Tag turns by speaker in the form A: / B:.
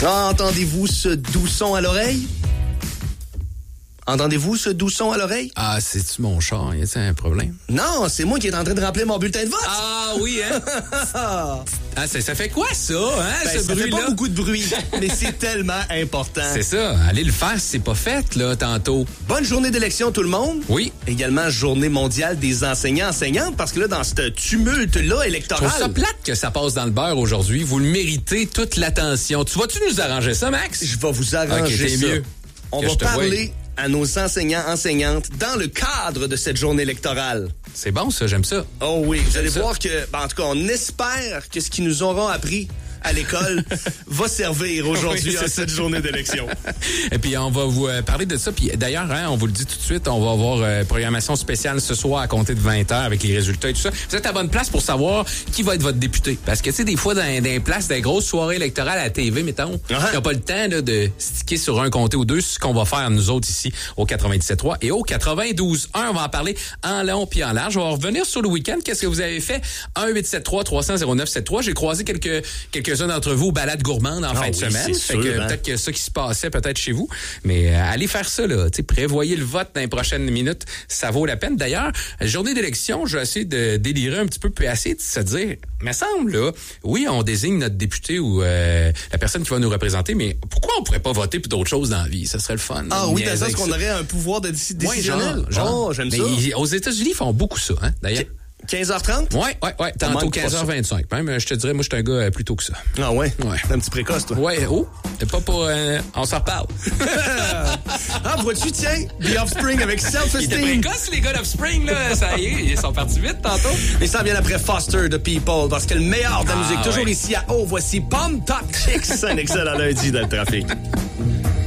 A: Entendez-vous ce doux son à l'oreille? Entendez-vous ce doux son à l'oreille?
B: Ah, c'est-tu mon char? Y a-t-il un problème?
A: Non, c'est moi qui est en train de remplir mon bulletin de vote.
B: Ah oui, hein? Ah, ça fait quoi, ça, hein, ce
A: ça
B: bruit-là?
A: fait pas beaucoup de bruit, mais c'est tellement important.
B: C'est ça. Allez le faire si c'est pas fait, là, tantôt.
A: Bonne journée d'élection, tout le monde.
B: Oui.
A: Également, journée mondiale des enseignants-enseignantes, parce que là, dans ce tumulte-là
B: Je
A: électoral...
B: trouve ça plate que ça passe dans le beurre aujourd'hui. Vous le méritez, toute l'attention. Tu vas-tu nous arranger ça, Max?
A: Je vais vous arranger
B: t'es
A: ça.
B: mieux.
A: On
B: Que
A: va
B: je te
A: parler à nos enseignants-enseignantes dans le cadre de cette journée électorale.
B: C'est bon, ça, j'aime ça.
A: Oh oui, vous allez
B: ça.
A: voir que, en tout cas, on espère que ce qu'ils nous auront appris à l'école va servir aujourd'hui
B: Oui,
A: à cette journée d'élection.
B: Et puis, on va vous parler de ça. Puis, d'ailleurs, hein, on vous le dit tout de suite, on va avoir programmation spéciale ce soir à compter de 20h avec les résultats et tout ça. Vous êtes à bonne place pour savoir qui va être votre député. Parce que, tu sais, des fois, dans des places, des grosses soirées électorales à la TV, mettons, il n'y a pas le temps là, de sticker sur un comté ou deux. C'est ce qu'on va faire, nous autres, ici, au 97.3 et au 92.1. On va en parler en long puis en large. On va revenir sur le week-end. Qu'est-ce que vous avez fait? 1-873-300-0973. J'ai croisé quelques-uns d'entre vous aux balades gourmandes en fin de semaine. Fait que peut-être que ça qui se passait peut-être chez vous. Mais allez faire ça, là. T'sais, prévoyez le vote dans les prochaines minutes. Ça vaut la peine. D'ailleurs, journée d'élection, je vais essayer de délirer un petit peu, puis essayer de se dire, me semble, là, oui, on désigne notre député ou la personne qui va nous représenter, mais pourquoi on pourrait pas voter pour d'autres choses dans la vie? Ça serait le fun.
A: Ah oui, dans le sens qu'on aurait un pouvoir de décisionnel.
B: Ouais, genre.
A: Oh, j'aime ça.
B: Aux États-Unis, ils font beaucoup ça, hein, d'ailleurs.
A: 15h30?
B: Ouais. Tantôt 15h25. Même, je te dirais, moi, je suis un gars plus tôt que ça.
A: Ah ouais?
B: Ouais.
A: Un petit précoce, toi.
B: Ouais, t'es pas pour... on s'en reparle.
A: Ah, vois-tu, tiens, The Offspring avec Self-Esteem.
B: Il était précoce, les gars d'Offspring, là. Ça y est, ils sont partis vite, tantôt.
A: Mais ça vient après Foster de People, parce que le meilleur de la musique, toujours ici à haut, voici Pom Top Chicks. Un excellent lundi dans le trafic.